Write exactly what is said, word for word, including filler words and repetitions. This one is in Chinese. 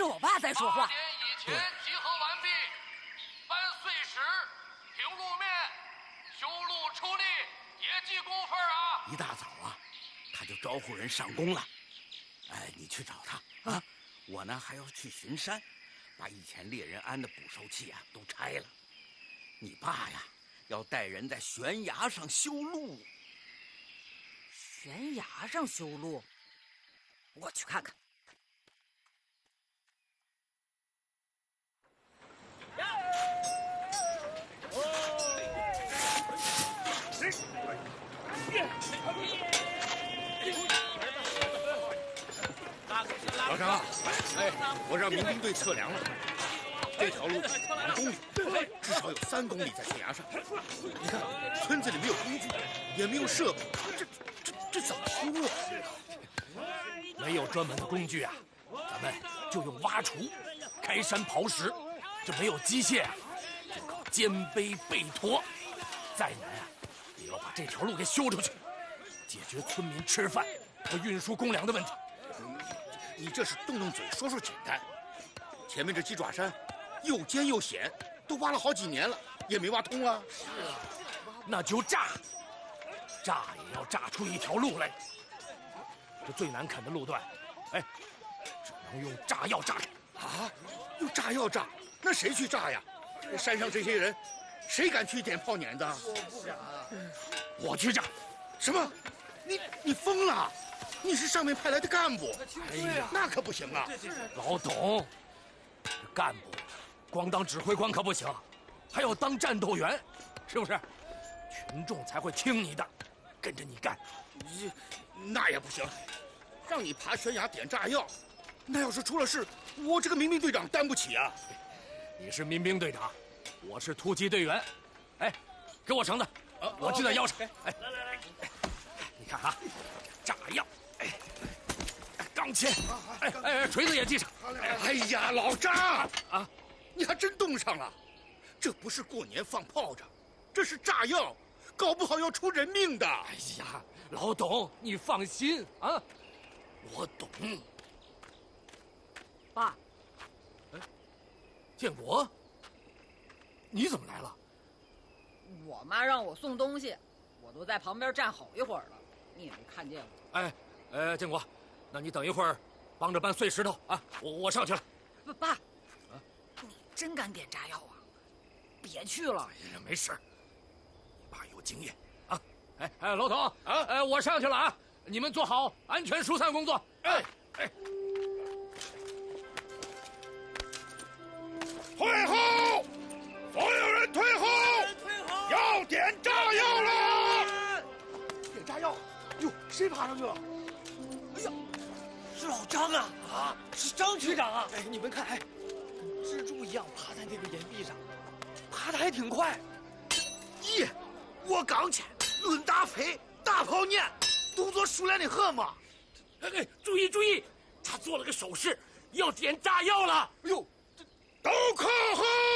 是我爸在说话。 八点以前集合完毕，搬碎石、平路面、修路出力，也记工分啊！ 一大早啊，他就招呼人上工了。哎，你去找他啊！嗯、我呢还要去巡山，把以前猎人安的捕兽器啊都拆了。你爸呀，要带人在悬崖上修路。 悬崖上修路？我去看看。 老张，哎，我让民兵队测量了，这条路两公里，至少有三公里在悬崖上。你看，村子里没有工具，也没有设备，这这这怎么修啊？ 没有专门的工具啊，咱们就用挖锄、开山刨石。这没有机械啊，就靠肩背背驮。再难啊，也要把这条路给修出去，解决村民吃饭和运输公粮的问题。 你这是动动嘴说说简单，前面这鸡爪山又尖又险，都挖了好几年了，也没挖通啊。 是啊，那就炸，炸也要炸出一条路来。这最难啃的路段，哎，只能用炸药炸啊！用炸药炸，那谁去炸呀？山上这些人，谁敢去点炮碾子？ 我不敢，我去炸。 什么？你你疯了？你是上面派来的干部， 哎呀， 那可不行啊！ 老董，这干部光当指挥官可不行，还要当战斗员，是不是？群众才会听你的，跟着你干。 你那也不行，让你爬悬崖点炸药，那要是出了事，我这个民兵队长担不起啊！ 你是民兵队长，我是突击队员。哎，给我绳子，啊、我系在腰上。哎，来来来，你看啊，炸药。钢钎，哎哎，锤子也系上。 哎呀，老张啊，你还真动上了！这不是过年放炮仗，这是炸药，搞不好要出人命的。 哎呀，老董，你放心啊，我懂。 爸， 哎，建国，你怎么来了？ 我妈让我送东西，我都在旁边站好一会儿了，你也没看见我。 哎，呃，建国。那你等一会儿，帮着搬碎石头啊！我我上去了。 爸爸，啊，你真敢点炸药啊？别去了。 哎呀，没事，你爸有经验啊！哎哎，老董啊，哎，我上去了啊！你们做好安全疏散工作。哎哎， 退后！所有人退后！ 退后！ 要点炸药了！ 点炸药！哟，谁爬上去了？哎呀！是老张啊！啊，是张局长啊！哎，你们看，哎，跟蜘蛛一样爬在那个岩壁上，爬得还挺快。 咦，我刚去，论大飞，大炮念，动作熟练的很嘛。 哎哎，注意注意，他做了个手势，要点炸药了。 哎呦，都靠后！